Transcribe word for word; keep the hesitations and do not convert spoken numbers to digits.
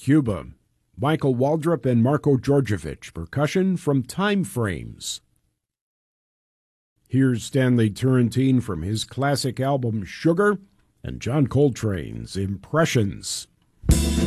Cuba. Michael Waldrop and Marko Djordjevic, percussion from Time Frames. Here's Stanley Turrentine from his classic album Sugar and John Coltrane's Impressions.